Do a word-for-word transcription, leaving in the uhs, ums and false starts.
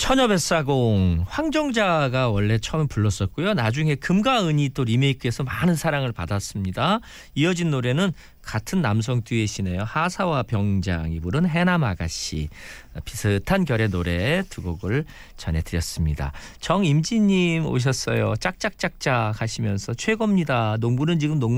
처녀뱃사공 황정자가 원래 처음 불렀었고요. 나중에 금과 은이 또 리메이크해서 많은 사랑을 받았습니다. 이어진 노래는 같은 남성 듀엣이네요. 하사와 병장이 부른 해남 아가씨. 비슷한 결의 노래 두 곡을 전해드렸습니다. 정임지님 오셨어요. 짝짝짝짝 하시면서 최고입니다. 농부는 지금 농